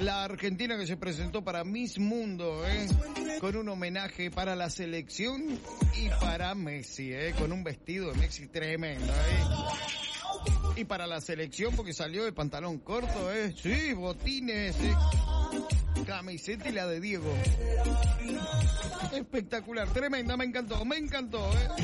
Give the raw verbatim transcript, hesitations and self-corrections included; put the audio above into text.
La argentina que se presentó para Miss Mundo, ¿eh? Con un homenaje para la selección y para Messi, ¿eh? Con un vestido de Messi tremendo, ¿eh? Y para la selección porque salió de pantalón corto, ¿eh? Sí, botines, ¿eh? Camiseta y la de Diego. Espectacular, tremenda, me encantó, me encantó, ¿eh?